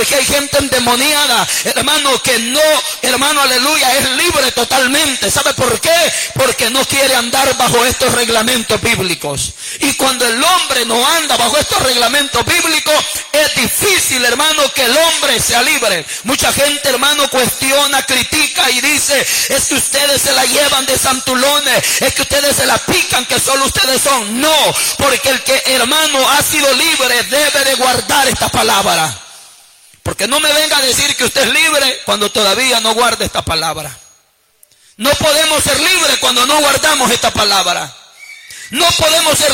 por qué hay gente endemoniada, hermano, que no, hermano, aleluya, es libre totalmente? ¿Sabe por qué? Porque no quiere andar bajo estos reglamentos bíblicos. Y cuando el hombre no anda bajo estos reglamentos bíblicos, es difícil, hermano, que el hombre sea libre. Mucha gente, hermano, cuestiona, critica y dice: es que ustedes se la llevan de santulones, es que ustedes se la pican, que solo ustedes son. No, porque el que, hermano, ha sido libre debe de guardar esta palabra. Porque no me venga a decir que usted es libre cuando todavía no guarda esta palabra. No podemos ser libres cuando no guardamos esta palabra. No podemos ser